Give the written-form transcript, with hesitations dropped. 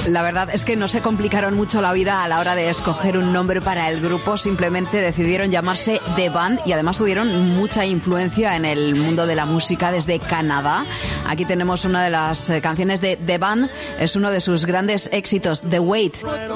La verdad es que no se complicaron mucho la vida a la hora de escoger un nombre para el grupo, simplemente decidieron llamarse The Band y además tuvieron mucha influencia en el mundo de la música desde Canadá. Aquí tenemos una de las canciones de The Band, es uno de sus grandes éxitos, The Wait.